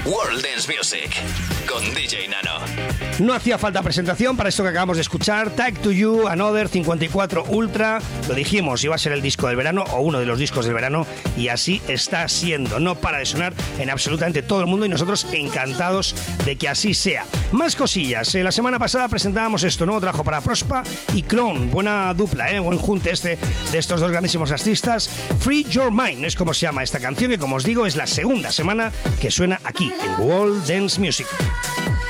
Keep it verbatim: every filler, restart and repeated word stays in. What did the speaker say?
World Dance Music con D J Nano. No hacía falta presentación para esto que acabamos de escuchar. Tag to You, Another cincuenta y cuatro Ultra. Lo dijimos, iba a ser el disco del verano o uno de los discos del verano, y así está siendo. No para de sonar en absolutamente todo el mundo y nosotros encantados de que así sea. Más cosillas. Eh, la semana pasada presentábamos esto, nuevo trabajo para Prospa y Clone. Buena dupla, eh, buen junte este de estos dos grandísimos artistas. Free Your Mind es como se llama esta canción, que como os digo es la segunda semana que suena aquí en World Dance Music.